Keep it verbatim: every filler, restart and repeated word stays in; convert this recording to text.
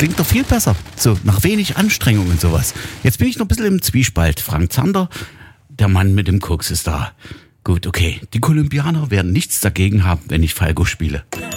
klingt doch viel besser. So, nach wenig Anstrengung und sowas. Jetzt bin ich noch ein bisschen im Zwiespalt. Frank Zander, der Mann mit dem Koks ist da. Gut, okay. Die Kolumbianer werden nichts dagegen haben, wenn ich Falco spiele.